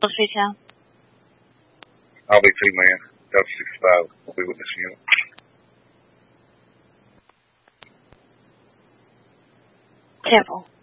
睡前 I'll be too, man. Delta 65 will be with us, you. Careful.